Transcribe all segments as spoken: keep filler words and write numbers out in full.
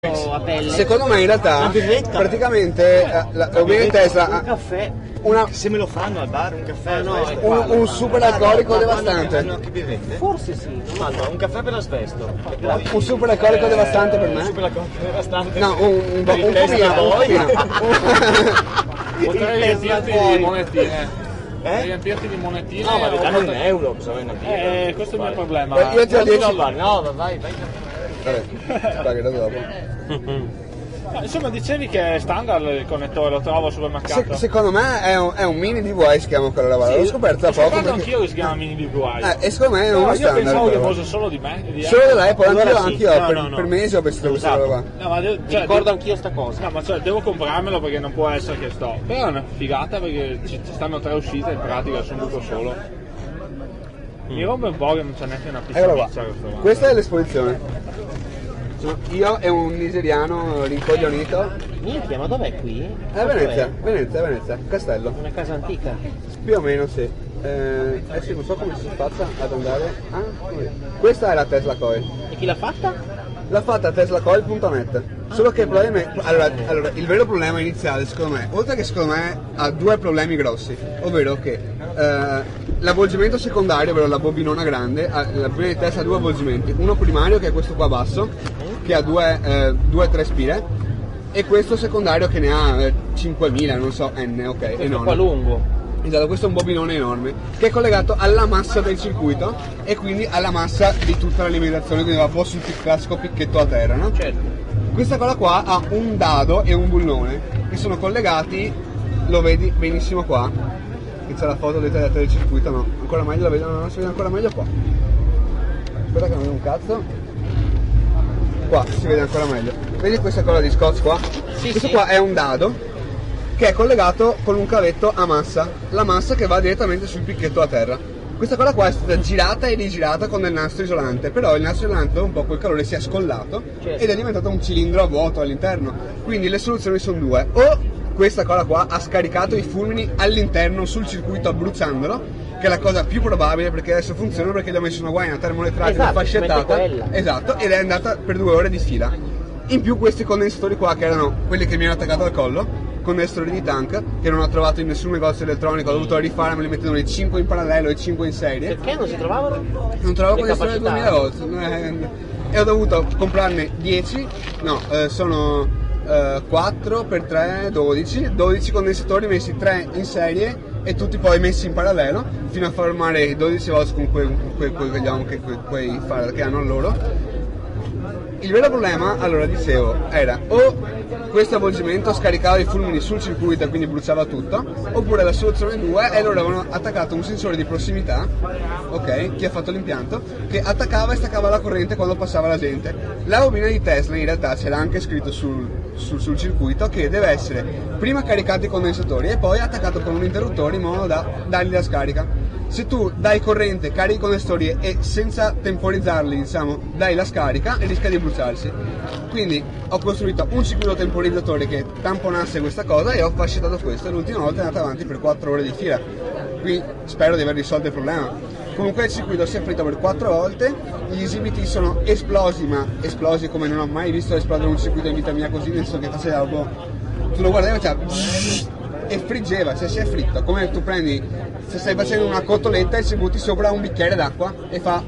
a pelle. Secondo me in realtà praticamente eh, la, ovviamente Tesla un caffè una, se me lo fanno al bar un caffè ah, no, un, un super alcolico devastante. No, che birrette? Forse sì. Allora, un caffè per l'asbesto. Un super alcolico devastante per me. Un super alcolico devastante. No, un, un, un, Per il un Tesla pochino, un poi. Potrei riempirti di monetine. Eh? Riempirti di monetine. No, ma mi o danno un potrei- euro, cosa vuoi una birra? Eh, questo è il mio problema. Beh, io ti ho Non dieci. al bar, no, vai, vai. Vabbè, pagherò dopo. No, insomma, dicevi che è standard il connettore, lo trovo al supermercato. Se, secondo me è un, è un mini D V I, si chiama quella roba. L'ho scoperto da Ho poco. scoperto Perché... anch'io che si chiama mini D V I. Eh, e secondo me è No, uno io standard. pensavo che però. fosse solo di me. Di Solo dell'Apple, anche Allora io, sì. anch'io No, per, no, no. per mesi ho pensato questa Esatto. roba qua. No, ma devo, Mi cioè, ricordo devo- anch'io sta cosa. No, ma cioè, devo comprarmelo perché non può essere che sto. Però è una figata perché ci, ci stanno tre uscite in pratica su un buco solo. Mi rompe un po' che non c'è neanche una pista Eccolo qua. miccia questo qua. Questa è l'esposizione. Sono io e un nigeriano rincoglionito. Minchia, ma dov'è qui? È Venezia, Venezia, Venezia, castello. Una casa antica. Più o meno sì. Eh, adesso non so come si faccia ad andare. Ah, qui. Questa è la Tesla Coil. E chi l'ha fatta? L'ha fatta teslacoil punto net. Solo che probabilmente. Allora, allora, il vero problema iniziale, secondo me, oltre che secondo me ha due problemi grossi, ovvero che eh, l'avvolgimento secondario, ovvero la bobinona grande, ha- la bobina di Tesla ha due avvolgimenti. Uno primario che è questo qua basso, che ha due, eh, due tre spire, e questo secondario che ne ha eh, cinquemila, non so, N, ok, Questo enorme. qua lungo. Esatto, questo è un bobinone enorme che è collegato alla massa del circuito e quindi alla massa di tutta l'alimentazione, quindi va un po' sul classico picchetto a terra, no? Certo. Questa cosa qua ha un dado e un bullone che sono collegati, lo vedi benissimo qua, che c'è la foto dettagliata del circuito, no? Ancora meglio, la vedo, no, si vede ancora meglio qua. Aspetta che non vedo un cazzo. Qua si vede ancora meglio. Vedi questa cosa di scotch qua? Sì, Questo sì. qua è un dado che è collegato con un cavetto a massa, la massa che va direttamente sul picchetto a terra. Questa cosa qua è stata girata e rigirata con del nastro isolante, però il nastro isolante un po' col calore si è scollato Certo. ed è diventato un cilindro a vuoto all'interno. Quindi le soluzioni sono due: o questa cosa qua ha scaricato i fulmini all'interno sul circuito abbruciandolo, che è la cosa più probabile perché adesso funziona, perché gli ho messo una guaina termoelettrica Esatto, fascettata, ci mette quella. esatto, ed è andata per due ore di fila. In più questi condensatori qua, che erano quelli che mi hanno attaccato al collo, condensatori di tank, che non ho trovato in nessun negozio elettronico, ho dovuto rifare, me li mettevano i cinque in parallelo e cinque in serie. Perché non si trovavano? Non trovavo Le condensatori del capacità. duemila volt eh, e ho dovuto comprarne dieci, no, eh, sono eh, quattro per tre, dodici, dodici condensatori messi tre in serie e tutti poi messi in parallelo fino a formare i dodici volt con quei, quei, quei, quei, quei, quei, quei file che hanno loro. Il vero problema, allora dicevo, era o questo avvolgimento scaricava i fulmini sul circuito e quindi bruciava tutto, oppure la soluzione due è loro avevano attaccato un sensore di prossimità, ok, chi ha fatto l'impianto, che attaccava e staccava la corrente quando passava la gente. La bobina di Tesla in realtà c'era anche scritto sul, sul, sul circuito che deve essere prima caricato i condensatori e poi attaccato con un interruttore in modo da dargli la scarica. Se tu dai corrente, carichi i condensatori e senza temporizzarli, diciamo, dai la scarica, rischia di bruciarsi. Quindi ho costruito un circuito temporizzatore che tamponasse questa cosa e ho fascettato questo, e l'ultima volta è andata avanti per quattro ore di fila. Quindi spero di aver risolto il problema. Comunque il circuito si è fritto per quattro volte, gli esibiti sono esplosi, ma esplosi come non ho mai visto esplodere un circuito in vita mia, così, nel senso che faceva un po'... Tu lo guardavi e faceva... e friggeva, cioè si è fritto, come tu prendi, se stai facendo una cotoletta e ci butti sopra un bicchiere d'acqua e fa...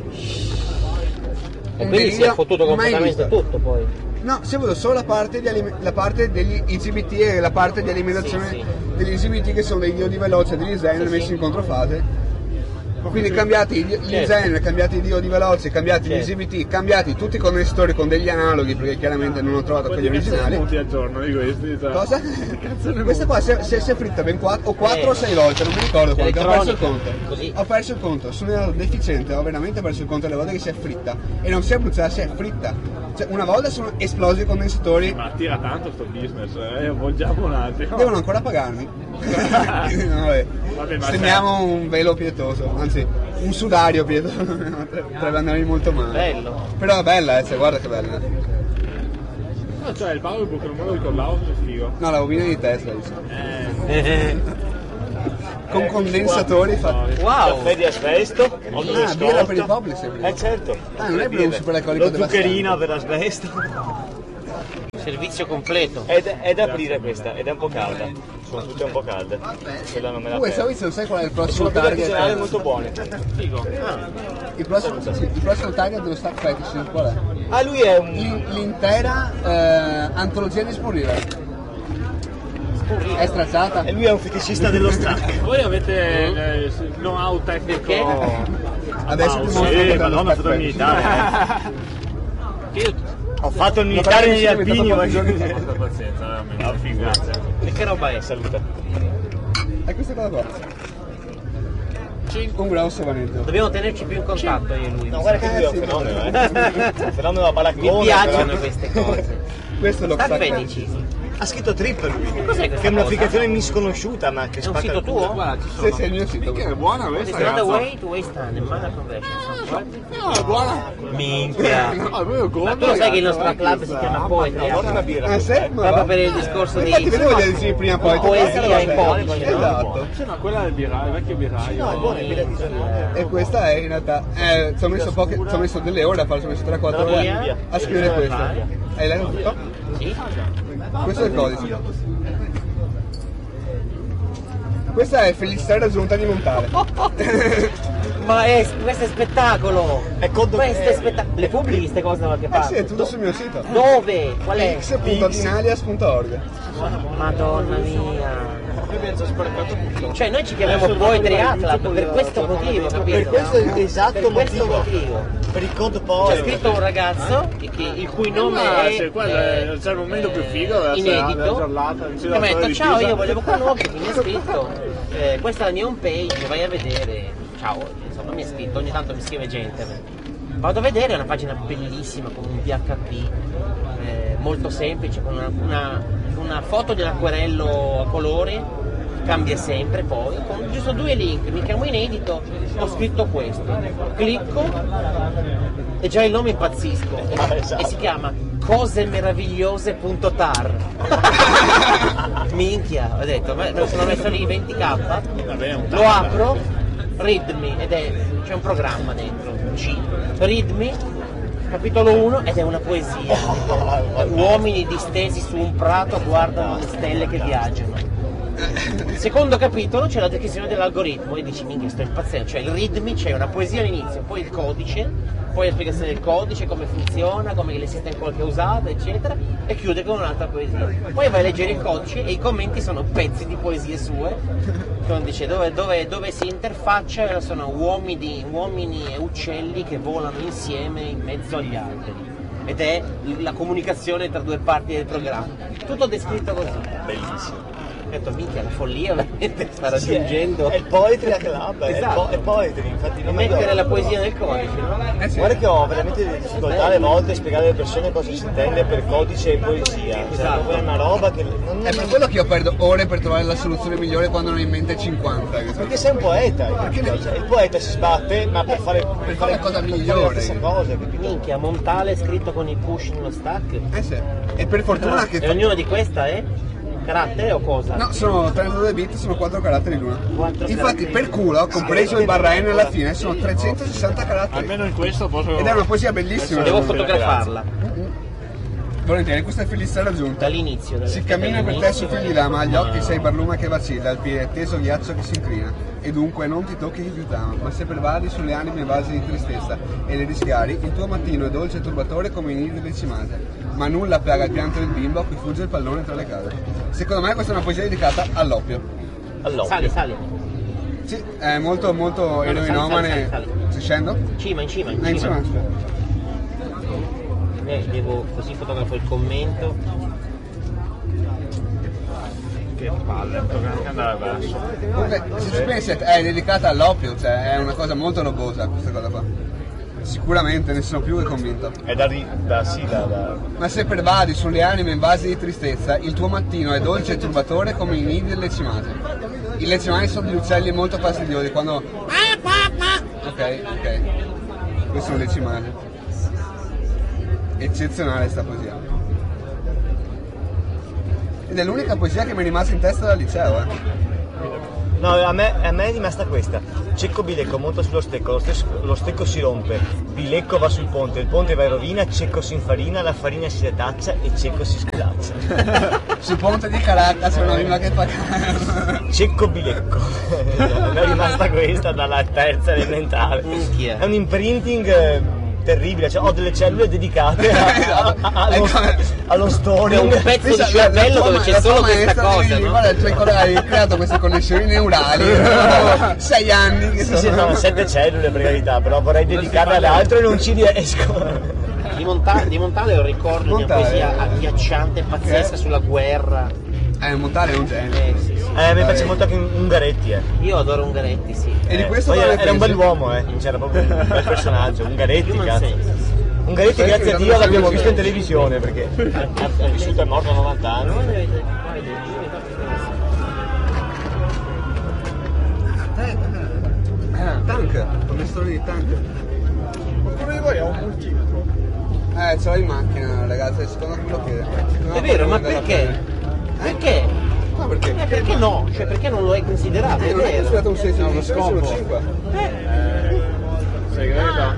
E un quindi si è delirio fottuto mai completamente visto. tutto poi. No, si è avuto solo la parte, di alim- la parte degli I G B T e la parte di alimentazione Sì, sì. degli I G B T, che sono dei diodi veloci e degli Zen Sì, messi sì. in controfase. Quindi cambiati gli, gli Certo. Zen, cambiati i diodi veloci, cambiati Certo. gli I G B T, cambiati tutti i condensatori con degli analoghi, perché chiaramente non ho trovato quelli originali. Punti al giorno di questi, cioè. Cosa? Questa qua si è, si è- si è fritta ben quattro o quattro o sei volte, non mi ricordo quanto, ho perso il Elettronica, conto. così. Ho perso il conto, sono andato deficiente, ho veramente perso il conto delle volte che si è fritta. E non si è bruciata, si è fritta. Cioè, una volta sono esplosi i condensatori, Ma tira tanto sto business, eh, avvolgiamo un attimo. devono ancora pagarmi. Quindi, no, vabbè. Vabbè, ma Stendiamo un velo pietoso, anzi un sudario pietoso, potrebbe andarmi molto male. Bello. Però è bella, eh, cioè, guarda che bella. No, cioè il powerbook non me lo ricordavo, che figo. No, la bobina di Tesla, diciamo. Eh, Con condensatori fatti. Wow. Caffè di asbesto, olio di Ah, birra per i scorta. public sempre. Eh certo. Ah, non è più un super alcolico Lo devastante. zuccherino per asbesto. Servizio completo. Ed è da aprire questa, ed è un po' calda. Sono tutte un po' calde. Quella non me la Comunque, prendo. Savizio, sai qual è il Sono prossimo tutte artigianali target? molto buone. Figo. Il prossimo, sì, il prossimo target dello Stack Fetish qual è? Ah, lui è un... L'in- L'intera eh, antologia disponibile. È stracciata? E lui è un feticista dello stack. Voi avete eh, il know-how tecnico. Adesso ti mostro Sì, quello madonna, ho Stack fatto il Fetish. militare. Che io Ho fatto il Ma militare perché negli mi sono alpini, inventato ma pochi che... giorni ho pazienza, veramente. Ah, figurati. E che roba è? Salute. E questa cosa qua. Un grosso vanetto. Dobbiamo tenerci più in contatto io e lui. No, guarda che lui è un sì, fenomeno, eh. Un fenomeno a balaccone. Mi piacciono però. queste cose. Questo è lo Stack Stack Fetish. Ha scritto trip lui. Cos'è questa Che è cosa? un'applicazione misconosciuta, ma che È un spacca sito il culo. tuo? Guarda, ci sono. Sì, sì, è il mio sito. Che è buona questa, It's not a ragazza. way to waste time in mana conversion. No, è buona. Minchia. No, è proprio gordo, Ma tu lo sai che il ragazza, nostro club questa. si chiama Poetry? Guarda una birra. Ah, sì? Ma Proprio va. per il discorso di Infatti vedevo gli adesivi prima poi. poesia in codice, no? Esatto. Sì, no, quella è il birraio, il vecchio birraio. No, è buona, è birra artigianale. E questa è in realtà. Eh, ci ho messo poche. Ci ho messo delle ore a farlo, ci ho messo tre quattro ore Via. a scrivere questo. Vai. Hai letto tutto? Sì? Questo è il codice. Questa è felicità raggiunta di Montale. Ma è, questo è spettacolo! È conto che- Questo è spettacolo! Le pubblichi queste cose da qualche Eh parte? sì, è tutto sul mio sito. Dove? Qual è? x punto dinalias punto org. Madonna mia! Cioè noi ci chiamiamo Poetry Club per questo motivo, capito? Per questo è esatto Per questo motivo. motivo. Per il conto C'è poi. scritto un ragazzo che- che- il cui nome Ah, è sì, quello è c'è il momento più figo della inedito. serata, della giornata, Mi insieme ha alla storia detto di ciao, Pisa." io volevo conoscerti, mi ha scritto eh, questa è la mia home page, vai a vedere. Ciao, insomma mi ha scritto, ogni tanto mi scrive gente. Vado a vedere, è una pagina bellissima con un P H P eh, molto semplice, con una, una, una foto di un acquerello a colori, cambia sempre poi, con giusto due link, mi chiamo inedito, ho scritto questo, clicco e già il nome impazzisco Ah, esatto. e si chiama cosemeravigliose.tar. Minchia, ho detto, me lo sono messo lì venti k, Vabbè, un lo apro, readme, ed è, c'è un programma dentro, C, readme, capitolo uno, ed è una poesia. Uomini distesi su un prato guardano le stelle che viaggiano. Secondo capitolo c'è la descrizione dell'algoritmo e dici minchia sto impazzendo, cioè il readme c'è una poesia all'inizio, poi il codice, poi la spiegazione del codice, come funziona, come le system call che è usata, eccetera, e chiude con un'altra poesia. Poi vai a leggere il codice e i commenti sono pezzi di poesie sue, che dice dove, dove, dove si interfaccia sono uomini, uomini e uccelli che volano insieme in mezzo agli alberi. Ed è la comunicazione tra due parti del programma. Tutto descritto così. Bellissimo. Ho detto, minchia, la follia veramente sta Sì, raggiungendo. è, è il Poetry Club, è, il Esatto. po- è Poetry, infatti E non mettere la poesia nel codice, no? Eh sì. Guarda che ho veramente delle difficoltà alle volte a spiegare alle persone cosa si intende per codice e poesia. Cioè, Esatto. proprio è una roba che non È per quello che io perdo ore per trovare la soluzione migliore quando ne ho in mente cinquanta. che so. perché sei un poeta, capito? Cioè, il poeta si sbatte ma per fare, per fare la cosa per fare migliore. la stessa cosa, capito? Minchia, Montale scritto con i push nello stack. Eh sì. E per fortuna che. E ognuna di questa è carattere o cosa? No, sono trentadue bit, sono quattro caratteri l'una. Quattro Infatti caratteri. per culo, compreso il barra N alla fine, sono trecentosessanta caratteri. Almeno in questo posso. Ed è una poesia bellissima. Devo Sì, fotografarla Volentieri, questa è felicità raggiunta. dall'inizio. dal- Si cammina per te dall'inizio. su figli lama, agli occhi sei barluma che vacilla, al piede teso ghiaccio che si incrina. E dunque non ti tocchi chi più t'ama, ma se pervadi sulle anime vasi di tristezza e le rischiari, il tuo mattino è dolce e turbatore come i nidi delle cimase. Ma nulla plaga il pianto del bimbo a cui fugge il pallone tra le case. Secondo me questa è una poesia dedicata all'oppio. Allora, Sali, sali. Sì, è molto molto sali, eroinomane. sali, sali, sali. Si scendo? In cima, in cima, in Ah, in cima. cima. Eh, devo così fotografo il commento. Che palle, dovrei anche andare verso. Comunque, se ci pensi è dedicata all'oppio, cioè è una cosa molto robosa questa cosa qua. Sicuramente ne sono più che convinto. è da, ri- da sì, da, da... Ma se pervadi sulle anime in vasi di tristezza, il tuo mattino è dolce e turbatore come i nidi delle cimase. I lecimani sono degli uccelli molto fastidiosi quando. Ok, ok. Questi sono lecimani. Eccezionale sta poesia. Ed è l'unica poesia che mi è rimasta in testa dal liceo, eh. No, a me, a me è rimasta questa. Cecco Bilecco monta sullo stecco, lo, stesso, lo stecco si rompe, Bilecco va sul ponte, il ponte va in rovina, Cecco si infarina, la farina si retaccia e Cecco si sculaccia. Sul ponte di Caracas c'è una rima che fa caro. Cecco Bilecco. A me è rimasta questa dalla terza elementare. Minchia. È un imprinting eh, terribile, cioè ho delle cellule dedicate a- a- a- allo, allo È storying. un pezzo di cervello dove c'è solo questa cosa, no? Guarda, tu hai co- hai creato queste connessioni neurali. Sei anni che Sì, sì, sono... no, sette cellule per carità, però vorrei dedicarle ad altro e non ci riesco. Di, Monta- di Montale ho un ricordo di una Montale. poesia agghiacciante, pazzesca sulla guerra. Eh, Montale è un genio. Eh, sì, sì. Eh, mi piace molto anche Ungaretti, eh. Io adoro Ungaretti, sì. E di questo Poi cosa era, ne era un pensi? bell'uomo, eh. C'era proprio un bel personaggio. Ungaretti, Human cazzo. sense. Ungaretti, Sai grazie che a mi Dio, hanno l'abbiamo sempre visto in detto. televisione perché è vissuto e morto a novanta anni. Tank, come storia di Tank. Come voi ha un multimetro? Eh, ce l'ho in macchina, ragazzi, secondo me lo chiede. È vero, ma perché? Perché? No, perché? Eh, perché no? Cioè, perché non lo hai considerato? Eh, È non è che vero. è stato un senso di uno missione, sono scopo. cinque. Segreto.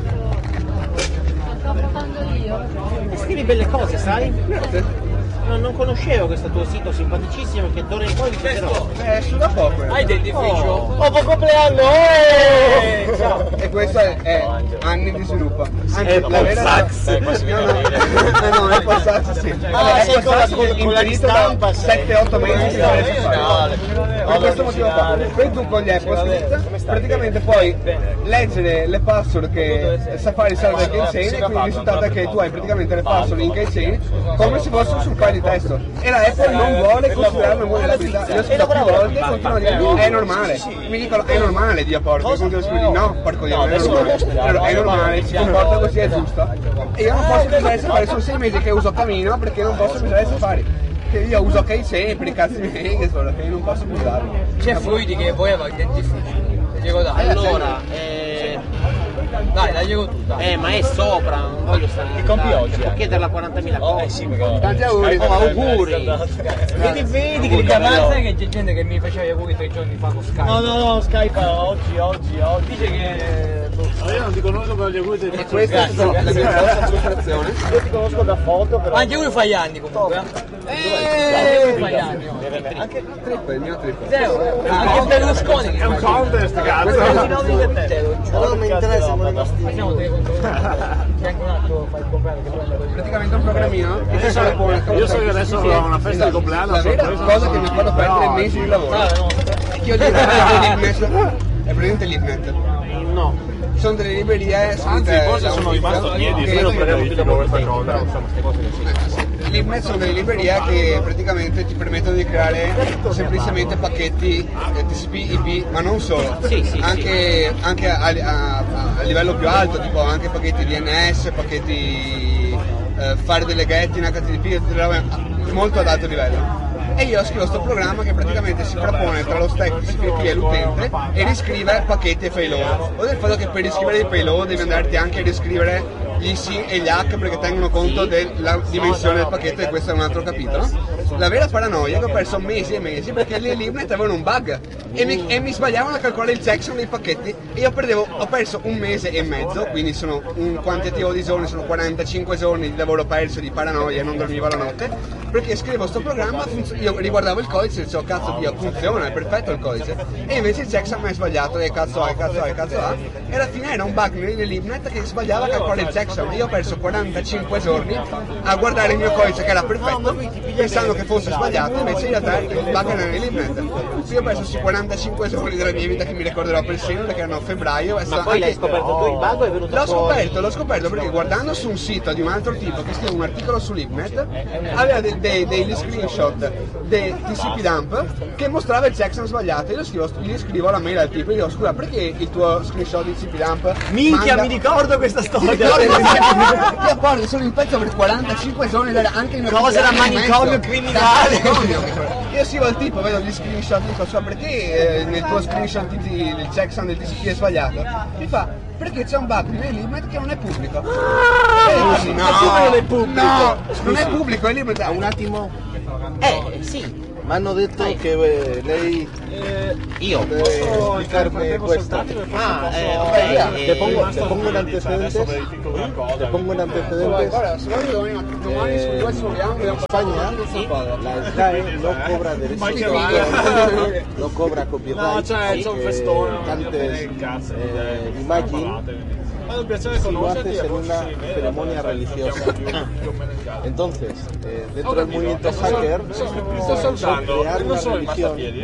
Sto facendo io. Scrivi belle cose, sai? Niente. Non, non conoscevo questo tuo sito simpaticissimo che d'ora in poi vi chiederò. Eh, esce da poco. Hai dentifricio? Oh. Oh, buon compleanno! Eh! Ciao! E questo è, è anni di sviluppo. Anzi, Eh, la vera Sax. Eh, qua si vede no, no, bene. eh, no, è passato sì. Ah, è sei con la- passato con- con la inserito da ristampa, sei. sette otto mesi che non riesce a fare. Originale. Per questo motivo qua. Poi tu con gli Apple praticamente puoi leggere le password che Safari salva in Keychain e quindi il risultato è che tu hai praticamente le password in Keychain come se fossero sul file di testo. E la Apple non vuole considerarlo una vulnerabilità. Io ho scritto più volte e continuo a dire è normale. Mi dicono è normale di apporto, io continuo a scrivere no, porco dio, non è normale. Allora, è normale, si comporta così, è giusto. E io non posso usare Safari, sono sei mesi che uso Camino perché non posso usare Safari. Che io uso Keychain per i cazzi miei che sono, che io non posso più usarlo. C'è Fluidi che voi avete dentifricio. Glielo dai. Allora, eh, Dai, daglielo tu, dai. eh, ma è sopra, non voglio stare lì. Che compi oggi, Può eh? chiederla quarantamila Eh cose. sì, perché... Tanti auguri. Oh, auguri. Vedi, vedi che Perché ricordo. sai che c'è gente che mi faceva gli auguri tre giorni fa con Skype. No, no, no, Skype oggi, oggi, oggi. Dice che... Io non ti conosco per gli auguri del E questa è stata la mia grossa frustrazione. Io ti conosco da foto, però... Anche lui fa gli anni comunque. Eh, lui fa gli anni. Anche Trip, il mio trip. Zero. Anche Berlusconi. È un contest, cazzo! non mi interessa, ma Facciamo tre contro uno. C'è anche un altro fa il compleanno che prende quello. Praticamente un programmino che ti solo pone. Io so che adesso avrò una festa di compleanno. La vera sorpresa. cosa che mi ha fatto perdere mesi di lavoro Ah, no. è che io gli ho l'Ibnet. È presente l'Ibnet? No. Sono delle librerie Anzi, scritte forse da un sono rimasto tizio ieri, che- io non preferisco questa cosa. L'Ibnet sono delle librerie che praticamente ti permettono di creare semplicemente pacchetti eh, T C P, I P, ma non solo, Sì, sì, anche, anche a, a- a livello più alto, tipo anche pacchetti D N S, pacchetti eh, fare delle get in H T T P, delle robe a molto ad alto livello. E io scrivo questo programma che praticamente si propone tra lo stack T C P I P e l'utente e riscrive pacchetti e payload. O del fatto che per riscrivere i payload devi andarti anche a riscrivere gli I S I e gli hack perché tengono conto della dimensione del pacchetto e questo è un altro capitolo. La vera paranoia è che ho perso mesi e mesi perché le Libnet avevano un bug e mi, e mi sbagliavano a calcolare il checksum dei pacchetti e io perdevo, ho perso un mese e mezzo, quindi sono un quantitativo di giorni, sono quarantacinque giorni di lavoro perso di paranoia e non dormivo la notte perché scrivo sto programma, funz- io riguardavo il codice e dicevo cazzo Dio funziona, è perfetto il codice e invece il checksum è sbagliato e cazzo A, cazzo A, e cazzo A e alla fine era un bug nelle Libnet che sbagliava a calcolare il checksum e io ho perso quarantacinque giorni a guardare il mio codice che era perfetto pensando che fosse sbagliato invece in realtà il bug era nelle Libnet quindi ho perso questi quarantacinque giorni della mia vita che mi ricorderò per sempre perché erano a febbraio e Ma sta- poi l'hai anche- scoperto tu il bug o è venuto L'ho fuori? scoperto, l'ho scoperto perché guardando su un sito di un altro tipo che scrive un articolo su Libnet aveva de- de- degli screenshot dei T C P dump che mostrava il checksum sbagliato. Io scrivo, gli scrivo la mail al tipo e dico scusa perché il tuo screenshot di T C P dump Minchia, manda- mi ricordo questa Ti storia! ricordi? Io porto sono in pezzo per quarantacinque giorni ed era anche in una Cosa da settimana e manicomio mezzo. criminale. Da manicomio che fa- Io scrivo al tipo, vedo gli screenshot, dico so perché eh, nel tuo screenshot di- di- il checksum del T C P è sbagliato? Mi fa perché c'è un bug nel Libnet che non è pubblico. E io dico, no, ma come non è pubblico? No, non è pubblico, è Libnet. Un attimo. Eh, sì. Mi hanno detto che eh, lei Io deve explicarme questo. Ah, eh, ok. Te eh, pongo, te pongo un antecedente. Te pongo un antecedente. Guarda, se vuoi domani, domani se vuoi ci vogliamo, En España, la SGAE no cobra derechos de autor, no cobra copyright. No, cioè, c'è un eh, festone, non cantes, te ne cazzo, eh, eh, imagen, Ma è un piacere si lo conoscerti. haces en una ceremonia religiosa. Entonces, eh, dentro del movimiento hacker, Sto saltando, crear non una sono rimasto a religión. piedi.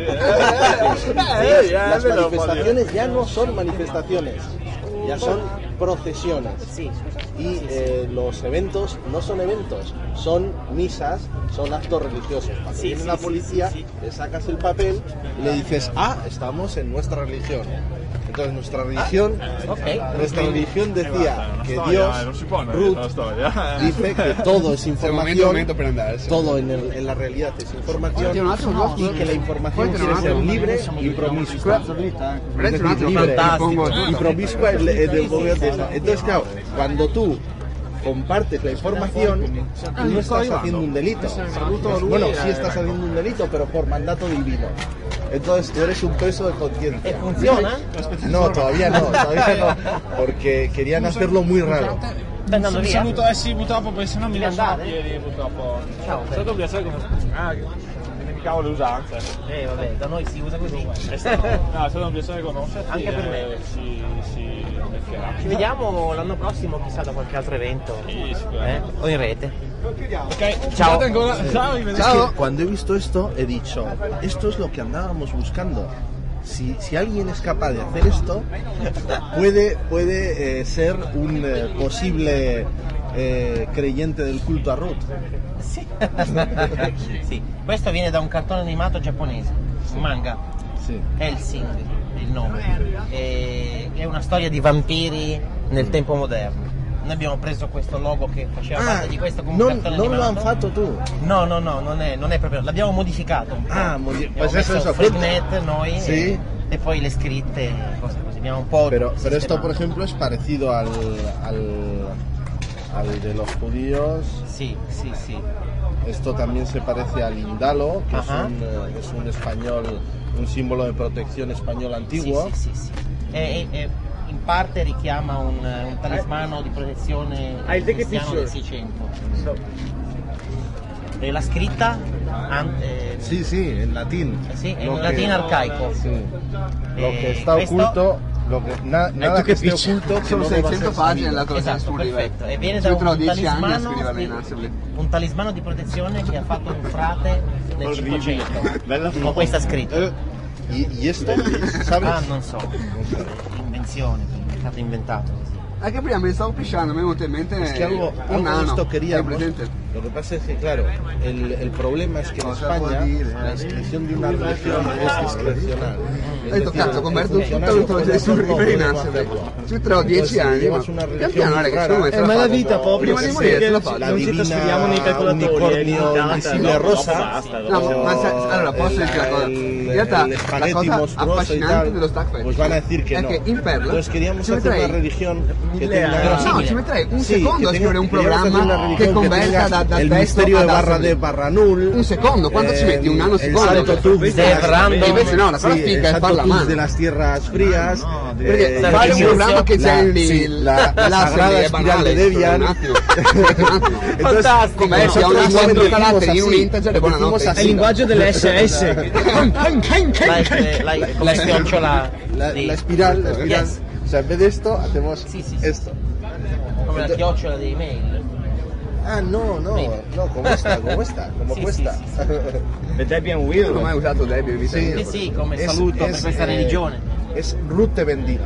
Eh, Sí, las manifestaciones ya no son manifestaciones, ya son procesiones. Sì, scusa. Y eh, los eventos no son eventos, son misas, son actos religiosos. Cuando Sí, viene sí, la sí, policía, sí, sí. le sacas el papel y le dices, ah, estamos en nuestra religión. Entonces nuestra religión, Ok. nuestra religión decía Una che storia, Dios, eh, non si può andare dietro la Ruth, storia. dice que todo es È il momento, información, momento per andare. sì. todo en, el- en la realidad es información Tiene un attimo, y que la información Puoi quiere tenere ser un attimo? libre y promiscua. Prendi un attimo, Libre ti pongo y tutto. promiscua es es del gobierno. Entonces, claro, cuando tú compartes la información, tú no estás haciendo un delito. Bueno, sí estás haciendo un delito, pero por mandato divino. Entonces tú eres un peso de E conciencia. funziona? No, todavía no, todavía no, porque querían hacerlo muy raro. Stai andando via? Saluto, eh sì, purtroppo perché sennò mi Devi lasciano a andare? piedi, purtroppo. Ciao. È stato un piacere conoscerti. Ah, dimenticavo le usanze. Eh vabbè, da noi si usa così. È stato, no, è stato un piacere conoscerti. Anche per me. eh, Si, si beccherà. Ci vediamo l'anno prossimo, chissà, da qualche altro evento. Sì, Eh? sicuramente. O in rete. Ok, Ciao. scusate ancora. Ciao, Es arrivederci. que cuando he visto esto he dicho, esto es lo que andábamos buscando. Si, si alguien es capaz de hacer esto, puede, puede eh, ser un eh, posible eh, creyente del culto a Ruth. Sì. Sì. Questo viene da un cartone animato giapponese, un manga. Sí. Helsing è il nome. E- è una storia di vampiri nel tempo moderno. Noi abbiamo preso questo logo che faceva Ah, parte di questo come un non, cartone non lo animato. han fatto tu. No, no, no, non è, non è proprio. L'abbiamo modificato un po'. Ah, modi- abbiamo pues eso, messo eso, Freenet noi Sì. e, e poi le scritte, cose così. Abbiamo un po'. Pero, pero esto, sistemato. por ejemplo, es parecido al, al, al de los judíos. Sì, sì, sì. Esto también se parece al indalo, que es Ajá. un, eh, es un español, un símbolo de protección español antiguo. Sì, sì, sì, sì. E, e- e in parte richiama un, un talismano di protezione I'll take a cristiano picture. del Seicento. E la scritta an- eh, Sí, sí, en latín. sì, è Lo in que- latino arcaico. Sí. Lo Eh, que está questo- oculto, lo que, na- nada que esté oculto, que Sono no deba ser seicento pagine sabido. la cosa Esatto, scrive. perfetto. E viene Ci da metterò un dieci anni a talismano, scriverla in di- Assembly. un talismano di protezione che ha fatto un frate nel Cinquecento. Bella Con questa scritta. Eh, ¿Y, y esto? ¿Sabes? Ah, non so. Invenzione, è stato inventato così. Anche prima mi stavo pisciando, mi è venuto in mente Es que algo, un algo de nano. esto Hai queríamos. presente? Lo que pasa es que, claro, el, el problema es que en Cosa España vuol dire? la inscripción de una religión es discrecional. Es Hai detto decir, cazzo, ho convertito el tutto funcionario tutto puede il suo hacerlo, ripresa in puede no Assembly. hacerlo. Ci trovo dieci Entonces, si anni, ma llevas una pian religión piano muy ragazzi, rara, come se Eh, la ma la fate? vita proprio Prima di si morire vede, ce la non fate. ci- la non ci divina trasferiamo nei calcolatori, è unicornio limitata, invisibile no? rosa. Basta, No, dopo- ma se- allora posso el- dire la cosa. el- In realtà el la espagueti cosa monstruoso y affascinante tal, dello Stack Fest pues van a decir que è no. che in Perla Entonces queríamos ci hacer una metterei- religión que Mille tenga... anni. No, ci metterei un Sí, secondo que a tenga- scrivere un queríamos hacer una programma religión che converta tenga da, dal el testo misterio de ad barra Assembly. de Barranul. Un secondo, quanto ci metti? Un anno el secondo? Santo Tux De de las- Brando. E invece no, la cosa Sí, figa el è Santo farla a Tux mano. de las tierras frías. Perché eh, fare un la- programma che c'è la- lì sì, la- la l'Assembly sagrada è espiral banale, de Debian. un attimo. Un attimo. Entonces, Come nosotros si ha una igual quattro decimos caratteri in un así, integer e decimos buonanotte. È así. il linguaggio delle S S. La, la, come chiocciola La, di- la espiral, la espiral. Yes. O sea, en vez de esto, hacemos Sí, sí, sí. esto. come la chiocciola dei mail. Ah, no, no, no, como esta, como esta, como Sì, questa. sì, sì, The Debian Non ho Wheel. mai usato Debbie in vita Sì. mia. Sì, sì, come Es- saluto es, per questa eh, religione. Es Ruth te bendiga.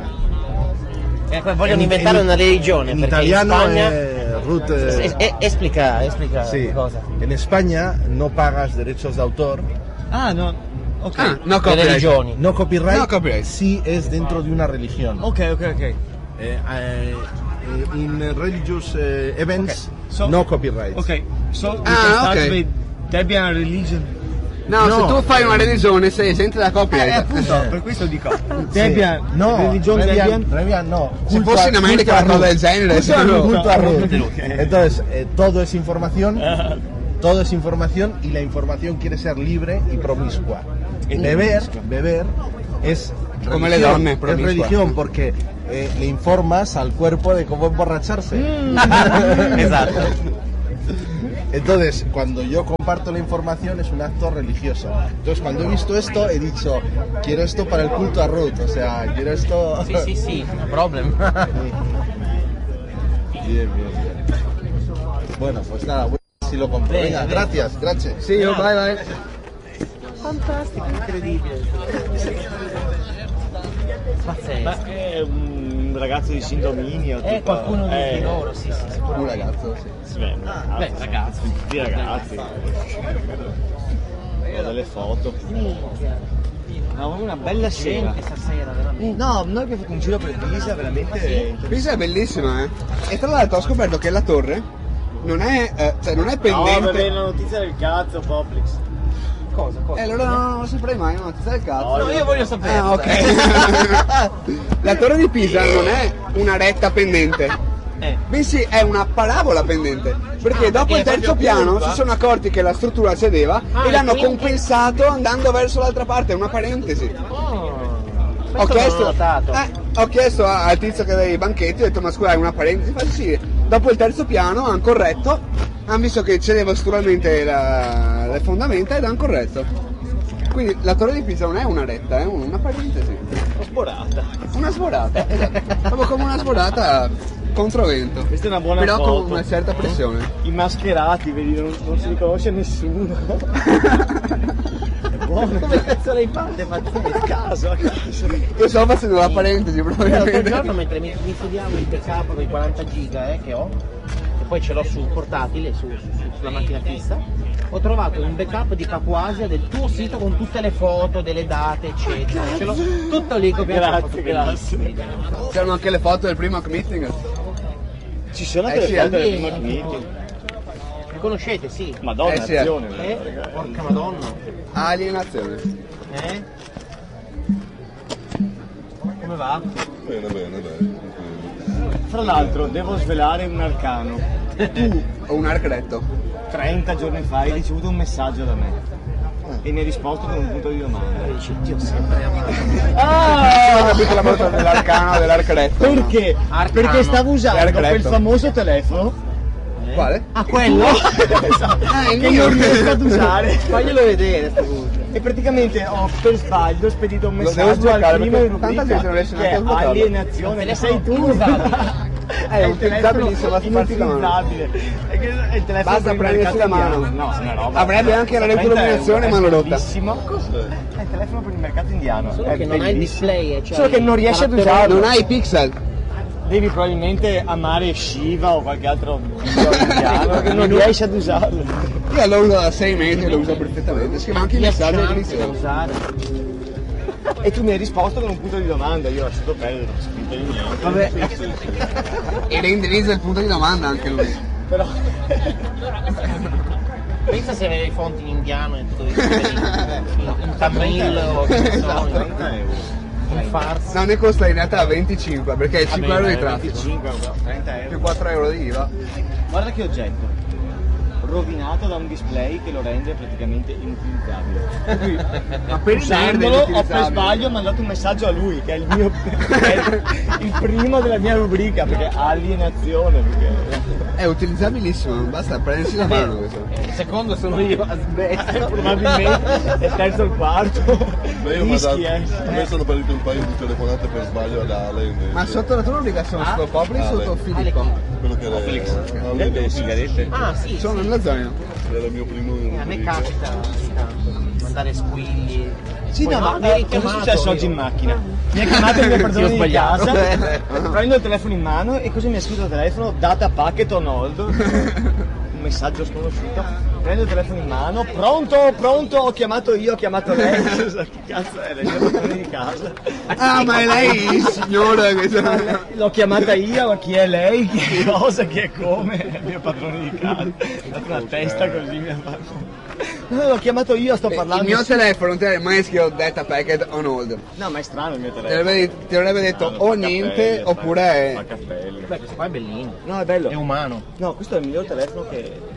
E poi vogliono En- inventare en- una religione En perché italiano in Spagna eh, Ruth. eh, Es- e- esplica, esplica sí. cosa. En España no pagas derechos de autor, Ah, no. Ok. Ah, no Le copyright. religioni. no copyright, No copyright. si es dentro de una religión. Ok, ok, ok. Eh, eh, eh, in religious eh, events, So- no copyright. Ok, so we Ah, can start ok. with Debian religion. No, No. se tu fai una religione sei esente da Eh, copyright. appunto, per questo dico. Debian, No, religion Debian, Debian. Debian no. Se Culto fosse a- in America culto a una cosa Ruth. del genere, Culto a se- Ruth. Culto a Ruth. Ok. Entonces, eh, todo es información. todo es información y la información quiere ser libre y promiscua. Beber, beber es Come le religión, donne, es promiscua. religión porque eh, le informas al cuerpo de cómo emborracharse. Esatto. Entonces, cuando yo comparto la información es un acto religioso. Entonces, cuando he visto esto, he dicho, quiero esto para el culto a Ruth, o sea, quiero esto... Sì, sì, sì, no problem. Bien, bien, bien. Bueno, pues nada, voy a ver si lo compro. Bene, Venga, bene. gracias, gracias. Sì, io vai vai. Fantastico, incredibile. Pazzesco. Ma è un ragazzo di sindominio. È tipo- qualcuno di, eh, di loro, sì, sì, Un sicuramente. ragazzo, sì. sì, beh, ragazzi, Beh, ragazzi. tutti ragazzi. Ho delle foto. Minchia. No, una bella sera. Gente stasera, veramente. No, noi abbiamo fatto un giro per Pisa veramente. Pisa è bellissima, eh. E tra l'altro ho scoperto che la torre non è, eh, cioè non è No, pendente. vabbè, la notizia del cazzo, Poplix. Cosa, cosa? Eh, allora non lo saprei mai, non ti sai il cazzo. No, io voglio sapere. Ah, ok. La torre di Pisa non è una retta pendente, Eh. bensì è una parabola pendente. Perché Ah, dopo perché il è terzo proprio piano curva? si sono accorti che la struttura cedeva Ah, e l'hanno quindi- compensato andando verso l'altra parte, è una parentesi. Oh, Ho questo chiesto, non l'ho notato. eh, ho chiesto a- al tizio che dei banchetti, ho detto ma scusa è una parentesi, fa sì, dopo il terzo piano hanno corretto, hanno visto che cedeva strutturalmente la- le fondamenta ed hanno corretto. Quindi la torre di Pisa non è una retta, è una parentesi, Ho sborata. una sforata, esatto. Proprio come una sforata controvento, Questa è una buona però foto. con una certa pressione. I mascherati, vedi, non, non si riconosce nessuno. È buono. Come cazzo l'hai fatta? È pazzesco. A caso, a caso. Io stavo facendo la parentesi Io l'altro probabilmente. giorno mentre mi, mi studiavo il backup dei quaranta giga eh, che ho, e poi ce l'ho sul portatile, su, su- su- sulla macchina fissa, ho trovato un backup di Papuasia del tuo sito con tutte le foto, delle date, eccetera. Ce l'ho tutto lì copiato. Grazie, foto grazie. bellissime. C'erano anche le foto del primo meeting. Ci sono Eh delle sì, foto del sì. primo meeting. Mi conoscete, sì. Madonna, Eh sì, eh. azione. Eh? Porca madonna. Alienazione. Eh? Come va? Bene, bene, dai. Fra l'altro, devo svelare un arcano. Tu, Ho un arcretto. trenta giorni fa, hai ricevuto un messaggio da me. E mi hai risposto con un punto di domanda. Dici, Dio sempre amato. Ah, ho capito la volta dell'arcano dell'arcretto. Perché? Arcano. Perché stavo usando L'arcretto. quel famoso telefono Quale? Ah, quello? Ah, il che mio. non riesco ad usare. Faglielo vedere sto punto. E praticamente ho per sbaglio spedito un Lo devo messaggio al sbloccare, primo perché in tanta rubrica gente non riesce che neanche è a sbloccarlo. alienazione, che sei tu. Inutilizzabile. È utilizzabilissimo, basta farsi la mano. inutilizzabile. È che è il telefono Basta per il prendersi mercato la mano. indiano. No, è una roba. Avrebbe anche la trenta retroilluminazione, euro, ma è l'ho rotta. bellissimo. È il telefono per il mercato indiano. Solo è che non ha il bellissimo. display, cioè Solo che non riesci ad carattere- usarlo. Non hai i pixel. Devi probabilmente amare Shiva o qualche altro dio indiano che non riesci ad usarlo. Io lo uso da sei mesi e lo uso perfettamente. Scrivo anche i messaggi da all'inizio. usare. E tu mi hai risposto con un punto di domanda, io ho lasciato perdere, non ho scritto di niente. Vabbè. E reindirizza il punto di domanda anche lui. Però Pensa se avevi fonti in indiano e tu dovevi scrivere in, in tamil o che ne so, trenta euro. in farsi. No, ne costa in realtà venticinque perché è cinque euro di traffico. venticinque, trenta euro. Più quattro euro di I V A. Guarda che oggetto. Rovinato da un display che lo rende praticamente inutilizzabile. Ma per il nerd è Usandolo ho per inutilizzabile. sbaglio mandato un messaggio a lui, che è il mio che è il primo della mia rubrica, perché alienazione, perché È utilizzabilissimo, basta prendersi la mano questo. Il secondo sono io a sbesta. probabilmente è il terzo o il quarto. Ma io ho mandato, Rischi, eh. a me sono partite un paio di telefonate per sbaglio ad Ale invece. Ma sotto la tua rubrica sono sotto Popoli e sotto Filippo. quello che era Ale, delle sigarette? Ah sì, Sono sì. nella zona. era il mio primo Eh, a me capita ogni tanto mandare squilli. Sì, Poi, no, ma mi hai cosa è chiamato, successo io. oggi in macchina? Mi ha chiamato il mio Ti ho padrone di sbagliato. casa, prendo il telefono in mano e cosa mi ha scritto al telefono? Data packet on hold. Un messaggio sconosciuto. Prendo il telefono in mano, pronto, pronto, ho chiamato io, ho chiamato lei. Che cazzo è? Lei è il padrone di casa. Ah, ma è lei il signore che Ma lei- L'ho chiamata io, ma chi è lei? Chi è cosa? Chi è come? È il mio padrone di casa. Mi ha dato una testa così mi ha fatto. No, l'ho chiamato io, sto parlando. il mio telefono non ti avrebbe mai scritto data packet on hold. No, ma è strano il mio Ti telefono. avrebbe, ti avrebbe detto No, o fa niente cappello, oppure fa cappello. Beh, questo qua è bellino. No, è bello. È umano. No, questo è il miglior telefono che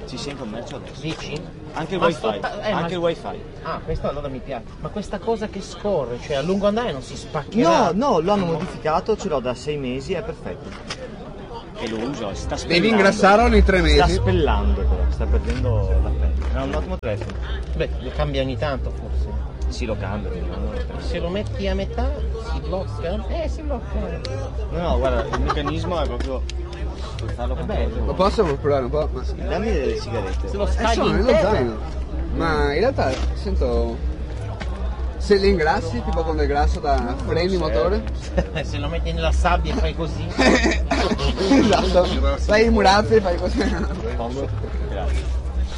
Ci sia in commercio adesso. Dici? Anche il Ma wifi. sto ta- eh, ma- Anche il wifi. Ah, questo allora mi piace. Ma questa cosa che scorre, cioè a lungo andare non si spaccherà? No, no, lo hanno modificato, ce l'ho da sei mesi, è perfetto. E lo uso, si sta spellando. Devi ingrassare ogni tre Sta mesi. spellando però, sta perdendo la pelle. È un ottimo telefono. Beh, lo cambia ogni tanto forse. Sì, lo cambio. Se lo metti a metà si blocca? Eh, si blocca. No, no, guarda, il meccanismo è proprio per farlo Vabbè, Lo posso provare un po'? Ma... Dammi delle sigarette. Se lo Eh, scagli sono in nello terra. zaino. Ma in realtà sento. Se li ingrassi, tipo con del grasso da freni motore. Se lo metti nella sabbia e fai così. Esatto. Fai i murazzi e fai così. Grazie.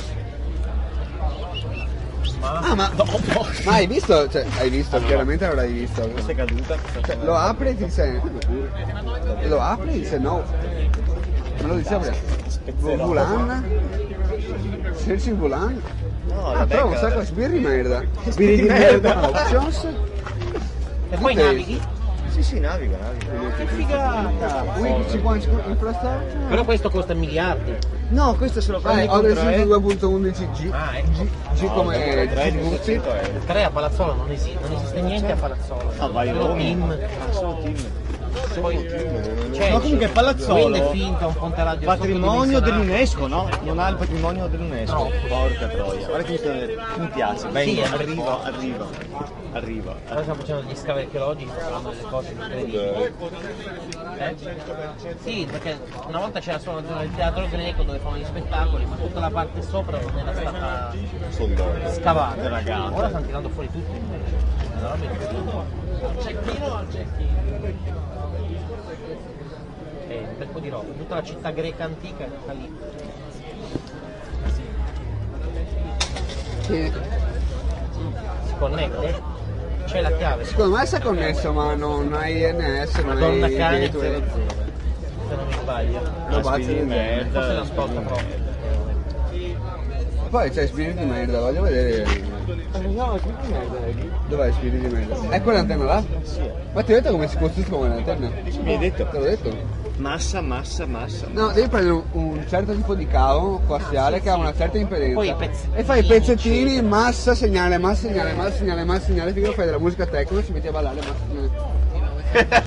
Ah, ma, ma hai visto? Cioè, hai visto, chiaramente l'avrai visto. Questa è caduta. Cioè, lo apri e ti dice. Lo apri e ti dice no. Me lo dice prima. Vulan. Cerci Vulan. No, Ah, la però un becca. sacco di sbirri di merda. Sbirri di merda. Options. E poi Dite- navighi? Sì, sì, naviga, naviga. Che figata! Qui ci può infrastructure. Però questo costa miliardi. No, questo se lo Ah, prendi ho con del tre. due punto undici G. Ah, ecco. G come tre di Guzzi. duecento euro. tre a Palazzolo non esiste, non esiste niente a Palazzolo. Ah, vai, Solo Roma. team. Ah, solo team. Poi, cioè, Ma comunque Palazzolo- Quindi è finta un ponte radio Patrimonio sottodimensionato. dell'UNESCO, no? Non ha il patrimonio dell'UNESCO. No. Porca troia. Guarda che mi, sta- mi piace. Vengo, Sì, arrivo, arrivo. Arrivo. Ora stiamo facendo gli scavi archeologici, fanno delle cose incredibili. Eh? Sì, perché una volta c'era solo la zona del teatro greco dove fanno gli spettacoli, ma tutta la parte sopra non era stata scavata. Ragazzi. Ora stanno tirando fuori tutto invece. Una roba incredibile. Al cecchino al cecchino. Eh, un bel po' di roba. Tutta la città greca antica è tutta lì. Sì. Si connette? C'è la chiave. Secondo me si è connesso, ma non hai N S, non Madonna hai cane gateway. zero zero. Se non mi sbaglio. Lo bazzi di merda. Forse l'ascolta proprio. Poi c'è spiriti di merda, voglio vedere. Dov'è spiriti di merda? È quell'antenna là? Ma ti ho detto come si costruiscono le antenne? Mi hai detto? Te l'ho detto? Massa, massa, massa. No, devi prendere un, un certo tipo di cavo coassiale che ha una certa impedenza. Poi i pezzettini. E fai i pezzettini, massa, segnale, massa, segnale, massa, segnale, massa, segnale, finché fai della musica techno e ci metti a ballare, massa,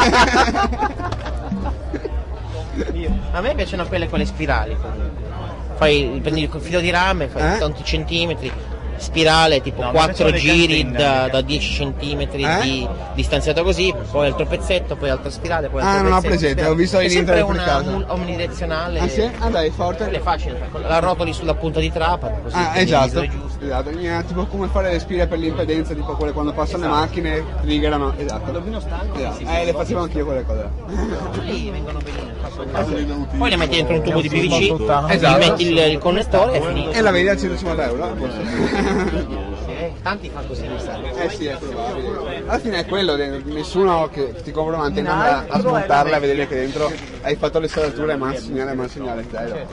segnale. A me piacciono quelle con le spirali comunque. Fai, prendi il filo di rame, fai Eh? tanti centimetri, spirale tipo No, ma quattro sono le giri cantine, da, raga. da dieci centimetri Eh? di distanziato così, poi altro pezzetto, poi altra spirale, poi altro Ah, non ho pezzetto. presente, ho visto È in sempre internet per una caso. mul- omnidirezionale. Ah sì? Ah dai, Quella è forte. facile, fai con- la rotoli sulla punta di trapano, così Ah, prendi le esatto. misure giuste. Esatto, è tipo come fare le spire per l'impedenza, tipo quelle quando passano le macchine, triggerano. Esatto. Esatto. Eh, le facevo anch'io quelle cose. là. Poi vengono benissimo. Poi le metti dentro un tubo di P V C, Esatto. gli metti il, il connettore e è finito. E la vedi a centocinquanta euro? Eh, tanti fanno così, mi sa. Eh sì, è probabile. Alla fine è quello, nessuno che ti compra un'antenna andrà a smontarla e vedere che dentro hai fatto le saldature, ma segnale, ma segnale, zero.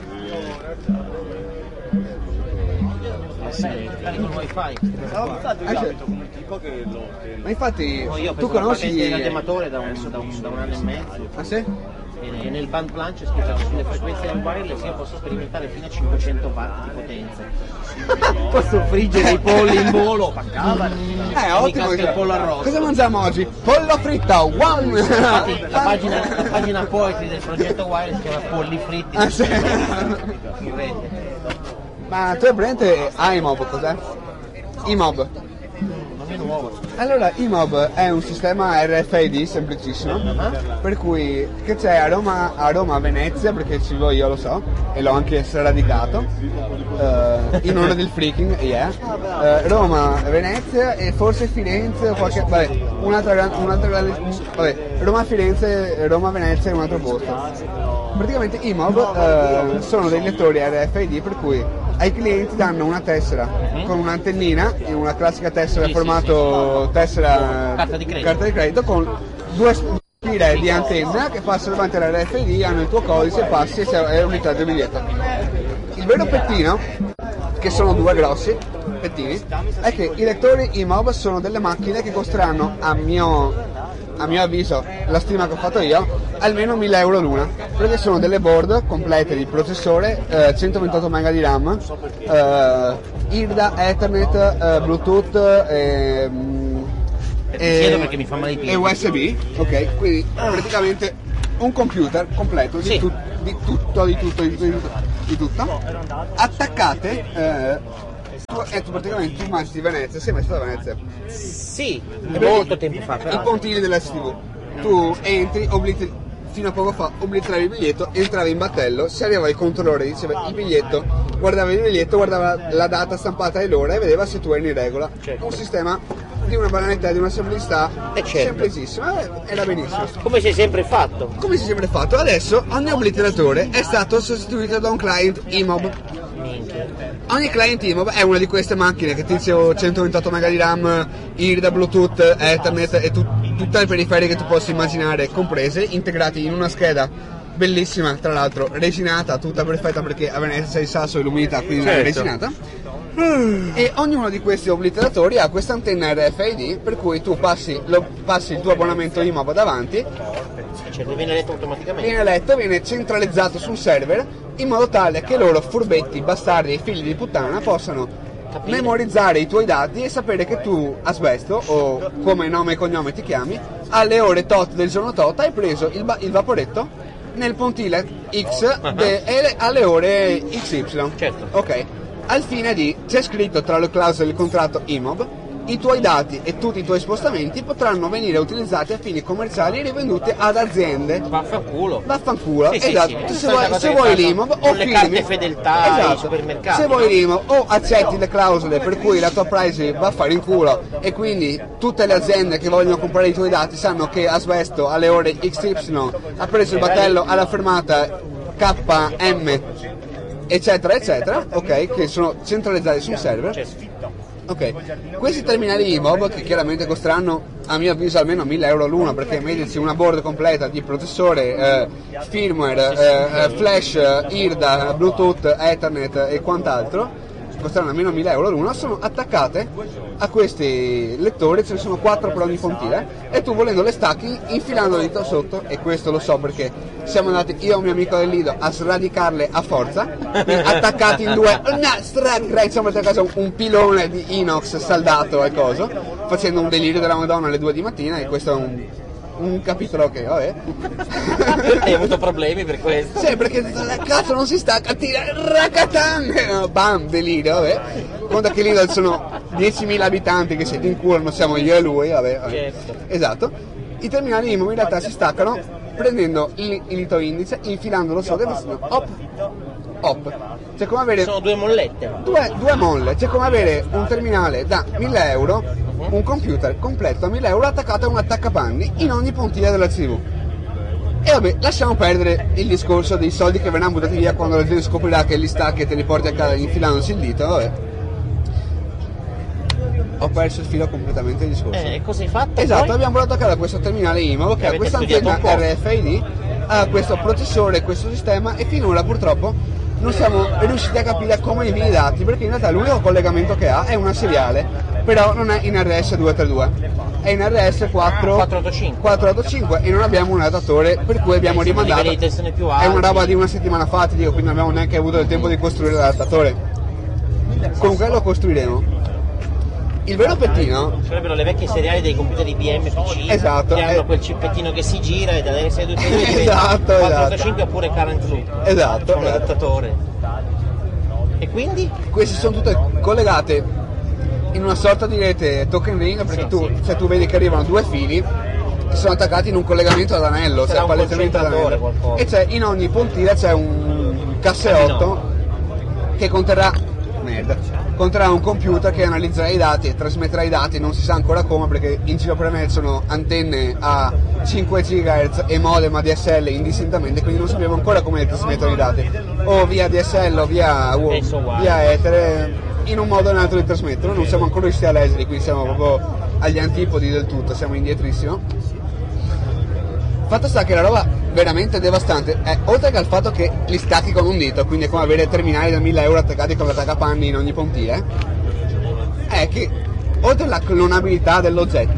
Cari con wifi. Ah, cioè, tipo che lo... che- ma infatti, No, io ho tu preso la patente conosci... dell'amatore da un, da, un, da un anno e mezzo Ah sì? e nel band plan c'è scritto che sulle frequenze del wireless io posso sperimentare fino a cinquecento watt di potenza. Posso friggere i polli in volo, paccava. Eh, ottimo. Il pollo arrosto. Cosa mangiamo oggi? Pollo fritto, one! Infatti, la pagina, la pagina poetry del progetto wireless si chiama Polli fritti. Ah, sì. In rete. Ma tu hai presente iMob, cos'è? iMob. Non è nuovo. Allora, iMob è un sistema R F I D semplicissimo, per cui che c'è a Roma, a Roma, a Venezia, perché ci vivo io lo so, e l'ho anche sradicato, eh, in onore del freaking, yeah. Eh, Roma, Venezia e forse Firenze o qualche, vabbè, un'altra, gran- un'altra grande, vabbè, Roma, Firenze, Roma, Venezia e un altro posto. Praticamente iMob eh, sono dei lettori R F I D per cui ai clienti danno una tessera con un'antennina, una classica tessera Sì, sì, formato tessera Carta di credito. carta di credito con due spire di antenna che passano davanti all'R F I D, hanno il tuo codice, passi e sei- è unità del biglietto. Il vero pettino, che sono due grossi pettini, è che i lettori iMob sono delle macchine che costeranno a mio a mio avviso, la stima che ho fatto io, almeno mille euro l'una, perché sono delle board complete di processore, eh, centoventotto mega di RAM, eh, I R D A, Ethernet, eh, Bluetooth, eh, Ti chiedo perché mi fa male i piedi. e U S B, ok? Quindi praticamente un computer completo di, Sì. tu- di tutto, di tutto, di tutto, di tutto, attaccate, eh, tu, e tu praticamente tu mangi di Venezia, sei mai stato a Venezia? Sì, E molto vedi tempo fa i però. pontili dell'S T V. Tu entri, obliteri, fino a poco fa obliteravi il biglietto, entravi in battello, se arrivava il controllore, diceva il biglietto, guardava il biglietto, guardava la data stampata e l'ora e vedeva se tu eri in regola. Certo. Un sistema di una banalità, di una semplicità Eh, certo. semplicissima, eh, era benissimo. Come si è sempre fatto. Come si è sempre fatto, adesso ogni obliteratore è stato sostituito da un client I M O B. Minchia. Ogni client I M O B è una di queste macchine che ti dicevo, centoventotto mega di RAM, I R D A, Bluetooth, Ethernet e tu- tutte le periferiche che tu possa immaginare comprese, integrati in una scheda bellissima, tra l'altro resinata, tutta perfetta perché a Venezia c'è il sasso e l'umidità, quindi è Certo. resinata. E ognuno di questi obliteratori ha questa antenna R F I D per cui tu passi, lo- passi il tuo abbonamento I M O B davanti, Cioè, viene letto automaticamente. viene letto, viene centralizzato sul server in modo tale che loro furbetti, bastardi e figli di puttana possano Capire. memorizzare i tuoi dati e sapere che tu, Asbesto, o come nome e cognome ti chiami, alle ore tot del giorno tot hai preso il, ba- il vaporetto nel pontile X de- e alle ore X Y. Certo. Ok. Al fine di, c'è scritto tra le clausole del contratto I M O B, i tuoi dati e tutti i tuoi spostamenti potranno venire utilizzati a fini commerciali e rivenduti ad aziende. Vaffanculo. Vaffanculo, Sì, sì, esatto. sì. Tu se Solita vuoi, cosa se che vuoi fanno l'I M O B o con le carte firmi, fedeltà ai esatto. supermercati, Se vuoi no? l'I M O B o accetti le clausole per cui la tua privacy va a fare in culo e quindi tutte le aziende che vogliono comprare i tuoi dati sanno che Asbesto alle ore X Y ha preso il battello alla fermata K M eccetera eccetera, ok, che sono centralizzati sul server. Ok, questi terminali I M O B che chiaramente costeranno a mio avviso almeno mille euro l'uno perché medici una board completa di processore, eh, firmware, eh, eh, flash, I R D A, Bluetooth, Ethernet e quant'altro, costeranno almeno mille euro l'uno, sono attaccate a questi lettori, ce ne sono quattro per ogni fontile e tu volendo le stacchi infilando le dita sotto, e questo lo so perché siamo andati io e un mio amico del Lido a sradicarle a forza, quindi attaccati in due, no, strac, siamo andati a casa un, un pilone di inox saldato al coso, facendo un delirio della Madonna alle due di mattina, e questo è un, un capitolo che vabbè. Hai avuto problemi per questo? Sì, perché la cazzo non si stacca, tira racatan, bam, delirio, vabbè. Conta che lì sono diecimila abitanti che si inculano, siamo io e lui, vabbè, vabbè. Certo. Esatto. I terminali I M O B in realtà si staccano prendendo il, il dito indice, infilandolo sopra e facendo hop, hop. C'è come avere Sono due mollette. due, due molle, c'è come avere un terminale da mille euro, un computer completo a mille euro attaccato a un attaccapanni in ogni pontile della T V. E vabbè, lasciamo perdere il discorso dei soldi che verranno buttati via quando la gente scoprirà che li stacchi e te li porti a casa infilandosi il dito, vabbè. Ho perso il filo completamente del discorso. Eh, cosa hai fatto? Esatto, poi? abbiamo portato a casa questo terminale I M O B che ha Avete questa studiato antenna un po'. R F I D, ha questo processore, questo sistema, e finora purtroppo non siamo riusciti a capire come invia i dati, perché in realtà l'unico collegamento che ha è una seriale, però non è in R S duecentotrentacinque, è in R S quattrocentottantacinque quattrocentottantacinque. e non abbiamo un adattatore, per cui abbiamo Sono rimandato. livelli di tensione più È una alti. roba di una settimana fa, ti dico, quindi non abbiamo neanche avuto il tempo di costruire l'adattatore. Comunque lo costruiremo. Il vero pettino Sarebbero le vecchie seriali dei computer I B M P C Esatto, che hanno eh. quel cippettino che si gira e da R S duecentotrentacinque Esatto, quattrocentottantacinque oppure current loop. Esatto, C'è un esatto. adattatore. E quindi? Queste sono tutte collegate in una sorta di rete token ring, perché Sì, tu, sì. cioè, tu vedi che arrivano due fili che sono attaccati in un collegamento ad anello, Sarà cioè un palesemente ad concentratore, anello. qualcosa. E c'è in ogni pontile c'è un casseotto che conterrà merda, conterrà un computer che analizzerà i dati e trasmetterà i dati, non si sa ancora come, perché in giro per me sono antenne a cinque gigahertz e modem A D S L indistintamente, quindi non sappiamo ancora come trasmettono i dati, o via D S L o via, o Penso uguale. via etere, in un modo o nell'altro li trasmettono, non siamo ancora riusciti a leggerli, quindi siamo proprio agli antipodi del tutto, siamo indietrissimo. Fatto sta che la roba veramente devastante è, oltre che al fatto che li stacchi con un dito, quindi è come avere terminali da mille euro attaccati con l'attaccapanni in ogni pontile, è che oltre alla clonabilità dell'oggetto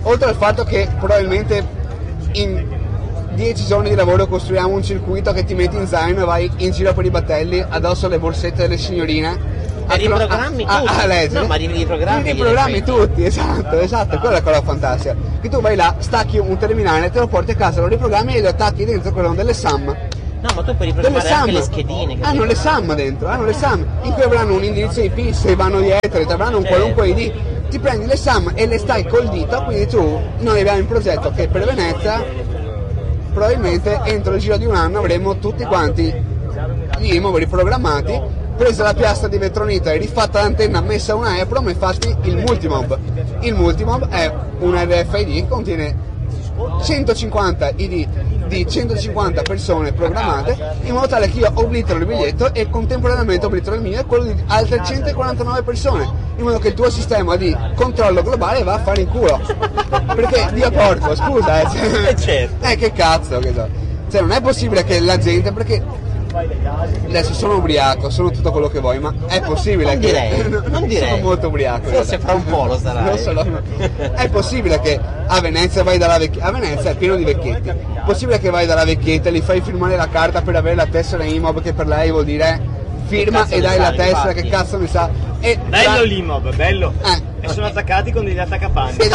oltre al fatto che probabilmente in dieci giorni di lavoro costruiamo un circuito che ti metti in zaino e vai in giro per i battelli addosso alle borsette delle signorine e li programmi a, tutti. a, a leggere. No, ma li, li programmi, li programmi tutti, esatto, esatto, quella è la cosa fantastica, che tu vai là, stacchi un terminale, te lo porti a casa, lo riprogrammi e lo attacchi dentro quello delle SAM. No, ma tu puoi riprogrammare anche le schedine. Capito? Hanno le SAM dentro, hanno le SAM, in cui avranno un indirizzo I P, se vanno dietro, ti avranno un qualunque I D. Ti prendi le SAM e le stai col dito, quindi tu, noi abbiamo in progetto che per Venezia, probabilmente entro il giro di un anno avremo tutti quanti gli I M O B riprogrammati, presa la piastra di vetronita e rifatta l'antenna, messa una EPROM e fatti il multimob. Il multimob è un R F I D che contiene centocinquanta I D di centocinquanta persone programmate, in modo tale che io oblitero il biglietto e contemporaneamente oblitero il mio e quello di altre centoquarantanove persone, in modo che il tuo sistema di controllo globale va a fare in culo. Perché Dio porco, scusa, eh, cioè, eh che cazzo, che so. Cioè non è possibile che la gente, perché adesso sono ubriaco, sono tutto quello che vuoi, ma è possibile non che direi, non direi. sono molto ubriaco. Forse fra un po' lo sarai. Non so, no. È possibile che a Venezia vai dalla vecchietta, a Venezia è pieno di vecchietti. È possibile che vai dalla vecchietta e gli fai firmare la carta per avere la tessera I M O B, che per lei vuol dire firma e dai la tessera, infatti. Che cazzo ne sa? E bello tra... l'I M O B, bello. Eh. E sono attaccati con degli attaccapanni. E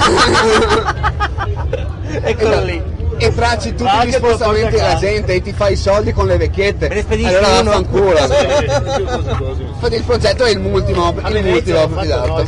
eccolo lì. E tracci tutti gli spostamenti della gente e ti fai i soldi con le vecchiette, allora vaffanculo. Infatti il progetto è il multimob, il multimob, esatto.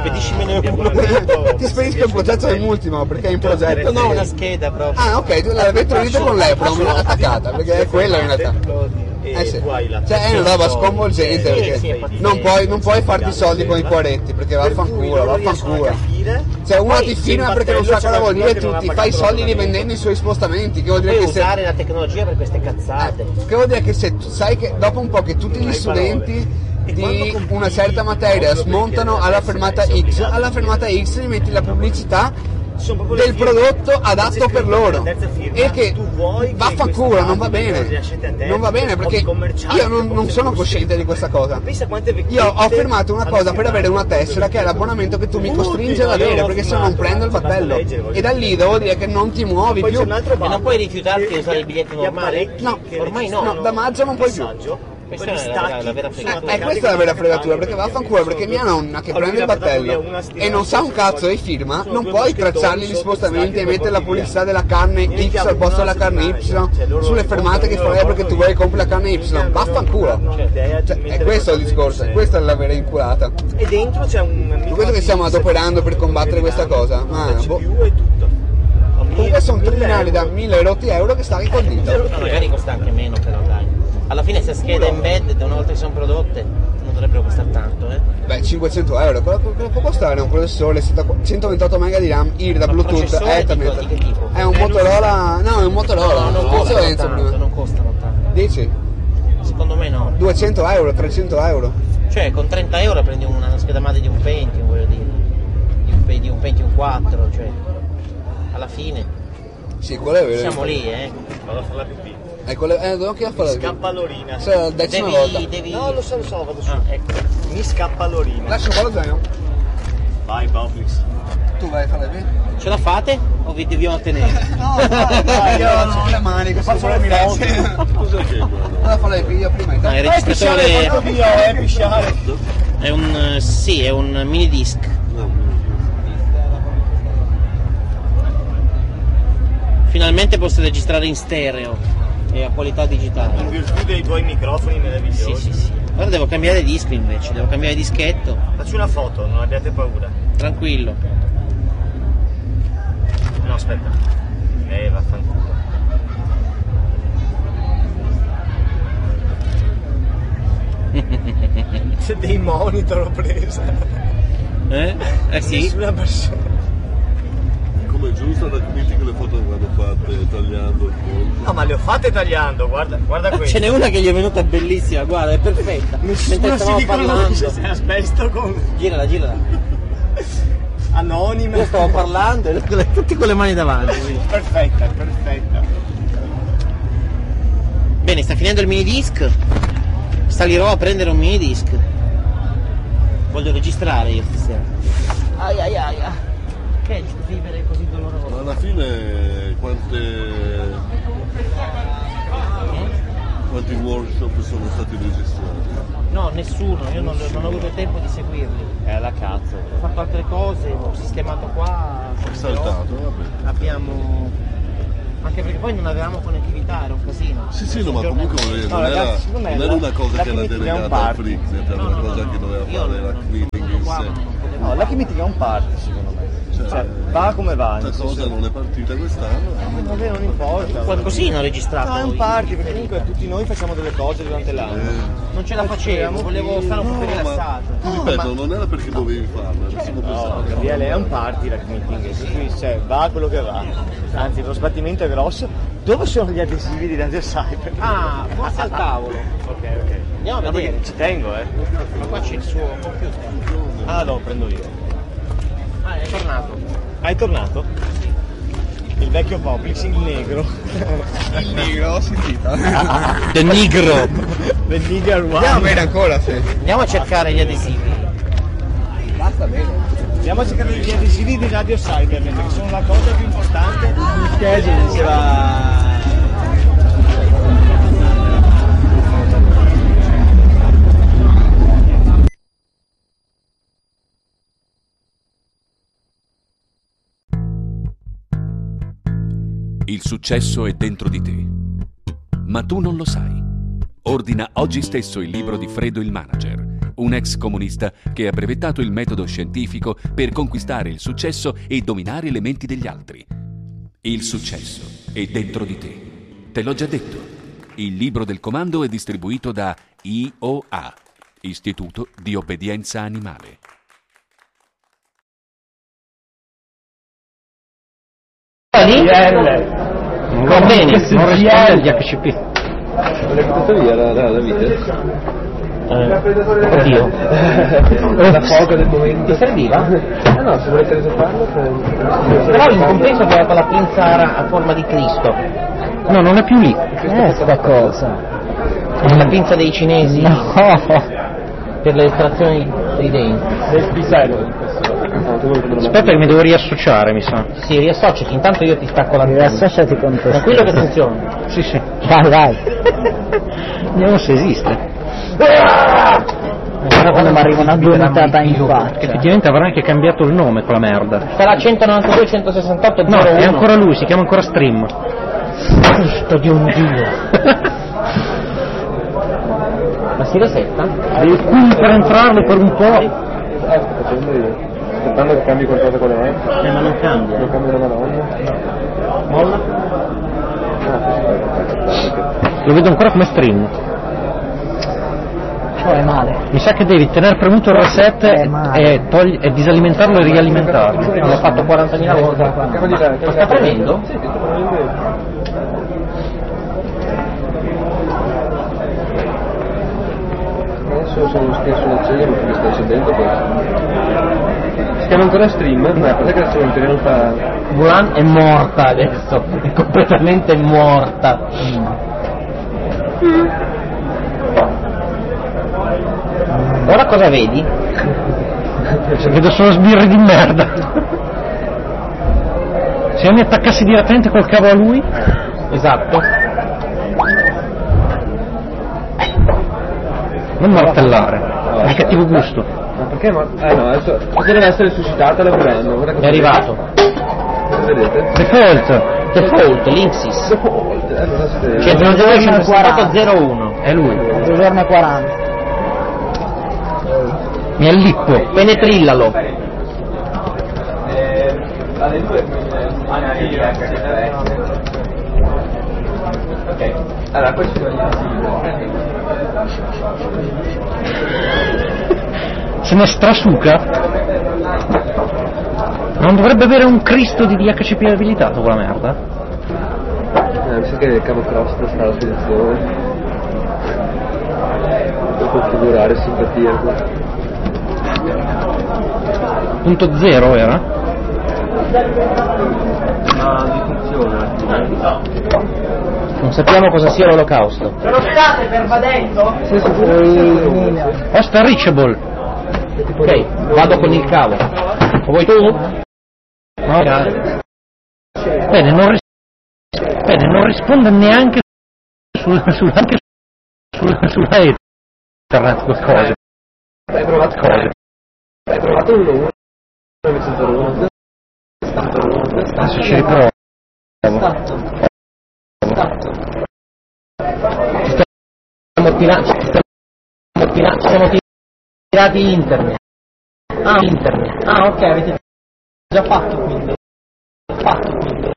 Ti spedisco il progetto del multimob perché è in progetto. No, una scheda proprio. Ah ok, tu la vetronite con l'EPROM attaccata, perché è quella in realtà. Eh sì. Cioè è una roba sconvolgente, perché non puoi, non puoi farti i soldi con i quaretti, perché vaffanculo, vaffanculo. Cioè uno ti firma perché non sa cosa vuol dire, tu ti fai i soldi rivendendo i suoi spostamenti, che vuol dire puoi che se... usare la tecnologia per queste cazzate. Eh, che vuol dire che se tu sai che dopo un po' che tutti gli studenti di una certa materia smontano alla fermata X, alla fermata X gli metti la pubblicità del prodotto adatto per loro, e che vaffanculo, non va bene, non va bene, perché io non, non sono cosciente di questa cosa. Io ho firmato una cosa per avere una tessera che è l'abbonamento che tu mi costringi ad avere, perché se no non prendo il battello, e da lì devo dire che non ti muovi più. E non puoi rifiutarti di usare il biglietto normale? No, ormai no. No, da maggio non puoi più. Questa è la, la vera fregatura. Eh, questa è la vera fregatura, perché vaffanculo, perché mia nonna che prende il battello e non sa un cazzo e firma, non puoi tracciargli gli spostamenti e mettere la pubblicità della carne X al posto della carne Y sulle fermate che farai perché tu vuoi comprare la carne Y. Vaffanculo. Cioè, è questo il discorso, questa è la vera inculata. E dentro c'è un... Per questo che stiamo adoperando per combattere questa cosa. Ma boh. Comunque sono triennali da mille rotti euro che stavi col dito. No, magari costa anche meno, però dai. Alla fine se scheda embedded una volta che sono prodotte non dovrebbero costare tanto, eh? Beh, cinquecento euro, cosa può costare un processore centoventotto mega di RAM, I R da Bluetooth, Ethernet? Di che tipo? È un Motorola, no, è un Motorola, no, non costano tanto, non costano tanto. Dici? Secondo me no. duecento euro, trecento euro. Cioè con trenta euro prendi una scheda madre di un Pentium, voglio dire, di un, di un Pentium quattro, cioè alla fine. Sì, quello è vero. Siamo lì, eh. Vado a farla pipì. Eh, quello, eh, devo anche a fare la scappa l'orina. Sì, la decima devi, volta. Devi... No, lo so, lo so, vado su. Ah, ecco. Mi scappa l'orina. Lascio qua lo zaino. Vai, Publix. Tu vai a fare bene? Ce la fate o vi dobbiamo tenere? No, vai, vai, io non ho le mani, che faccio le mirezze. Cosa c'è qua? Vado a fare le piglie prima. No, il registratore Via, eh, pisciare. è un... sì, è un mini disc. Finalmente posso registrare in stereo e a qualità digitale. In virtù dei tuoi microfoni meravigliosi. Sì, sì, sì. Ora devo cambiare disco invece, devo cambiare dischetto. Facci una foto, non abbiate paura. Tranquillo. No, aspetta. Eh, vaffanculo. C'è dei monitor ho preso. Eh? Eh sì. Nessuna persona. Come giusto da critiche che le foto vanno fatte tagliando. No, ma le ho fatte tagliando, guarda, guarda Ah, questo. ce n'è una che gli è venuta bellissima, guarda, è perfetta. Mentre stavamo parlando. Se la spesto con Girala, girala. anonime. Io stavo parlando e le- tutti con le mani davanti. quindi. Perfetta, perfetta. Bene, sta finendo il mini disc. Salirò a prendere un mini disc. Voglio registrare io stasera. Ai ai ai. ai. Perché scrivere così doloroso? Ma alla fine quante... quanti workshop sono stati registrati? No, nessuno, io non, non ho avuto il tempo di seguirli. È la cazzo. Ho fatto altre cose, ho sistemato qua. Ho saltato, vabbè. Abbiamo. Anche perché poi non avevamo connettività, era un casino. Sì, sì, no, ma comunque non No, era, ragazzi, secondo me non era la- una cosa la che era Committee è un delegata al party. Freaknet, era No, una no, cosa no, che doveva io fare la non- cleaning in qua sé. non potevo No, la fare. Meeting è un party secondo me. Cioè, Cioè, va come va. nel questa cosa senso- non è partita quest'anno. Vabbè, non importa. Qualcosina ho registrato. No, è un party, perché comunque tutti noi facciamo delle cose durante l'anno. Eh, Non ce la facevo, volevo stare un po' più no, ma rilassato. ti ripeto, non era perché dovevi farla, era solo per No, stare. Gabriele, è un party la meeting, per cui cioè, va quello che va. Anzi, lo sbattimento è grosso. Dove sono gli adesivi di Radio Cyber? Ah, forse al tavolo. Ok, ok. Andiamo a No, vedere. perché ci tengo, eh. Ma qua c'è il suo computer. Ah no, prendo io. Ah, è tornato. Ah, è tornato? Il vecchio Publix, il negro. Il negro si cita. The Negro. The nigger one. Andiamo bene ancora, sì. Andiamo a cercare gli adesivi. Basta bene. Andiamo a cercare gli adesivi di Radio Cyber, che sono la cosa più importante. Il successo è dentro di te, ma tu non lo sai. Ordina oggi stesso il libro di Fredo il Manager, un ex comunista che ha brevettato il metodo scientifico per conquistare il successo e dominare le menti degli altri. Il successo è dentro di te. Te l'ho già detto. Il libro del comando è distribuito da I O A, Istituto di Obbedienza Animale. Va bene, non risponde agli H C P. L'hai buttato via la, la, la vita? Eh, oddio. La foga del momento. Ti serviva? Eh no, se volete risolvarlo. Però in compenso aveva quella pinza a, a forma di Cristo. No, non è più lì. Eh, sta cosa. La pinza dei cinesi No. per l'estrazione dei denti. Del pisello. Aspetta che mi devo riassociare, mi sa. Sì, riassociati, intanto io ti stacco la pinza. Riassociati con te. Tranquillo che funziona. Sì, sì. Vai, vai. Vediamo se esiste. Guarda quando mi arriva una gomitata in faccia. Effettivamente avrà anche cambiato il nome quella merda. Sarà centonovantadue centosessantotto No, zero uno. è ancora lui, si chiama ancora Stream. Cristo di un dio. Ma si resetta? Devi qui per entrarlo per un po'. Aspettando che cambi qualcosa con le mani. Eh, ma non cambia. Non cambia la madonna. Molla? Lo vedo ancora come Stream. Cioè male. Mi sa che devi tenere premuto il reset e, togli- e disalimentarlo e rialimentarlo. L'ho fatto quarantamila volte. Ma sta premendo? Sì, sto premendo io. Adesso sono stesso l'acceso perché sto accendendo poi. Si chiama ancora Stream? No, perché che adesso non fa. Mulan è morta adesso, è completamente morta. Ora cosa vedi? Vedo solo sbirri di merda. Se io mi attaccassi direttamente col cavo a lui. Esatto. Non martellare, è cattivo gusto. Ma perché? Ma. Eh no, adesso. Perché deve essere suscitata lavorando. Guarda È arrivato. Vedete? Default, Default, Linksys. Default, eh, non è centonovantadue centosessantotto zero uno. è lui. Giorno quaranta. Mi allippo. Penetrillalo. Ok. Allora, questo è Se ne strasuca. Non dovrebbe avere un Cristo di D H C P abilitato quella merda? Eh, mi sa che il cavo cross sta la soluzione. Per configurare simpatia qua. Punto zero era? Ma di funziona. Non sappiamo cosa sia l'olocausto. Ce lo state pervadendo? Host reachable. Ok, vado con il cavo. Lo vuoi tu? No, bene, non, ris- bene, non risponde neanche sul, sul, anche sul, sulla internet qualcosa. Hai provato cose. Hai provato uno, uno, adesso ci riprovo. Ci stiamo tirati, ci stiamo, ci siamo tirati internet. Ah, internet. Ah, ok, avete già fatto quindi. Fatto quindi.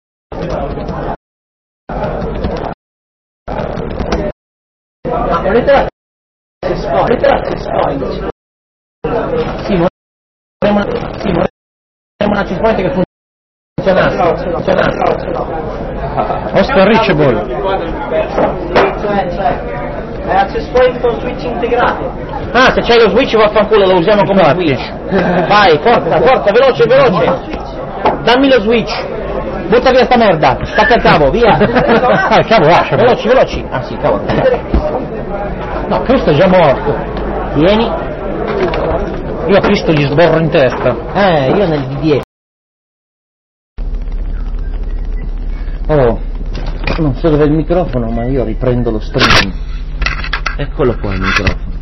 Ma volete la volete la Sì, vorremmo una, sì, vorremmo una checkpoint che funzionasse. funzionasse. Oscar Reachable. Cioè, cioè, è access point con switch integrati. Ah, se c'hai lo switch vaffanculo, lo usiamo come switch. Vai, forza, forza, veloce, veloce. Dammi lo switch. Butta via sta merda. Stacca il cavo, via. Ah, il cavo lascia. Veloci, veloci. Ah sì, cavo. No, Cristo è già morto. Vieni. Io a Cristo gli sborro in testa. Eh, io nel D dieci. Oh, non so dove è il microfono, ma io riprendo lo streaming. Eccolo qua il microfono.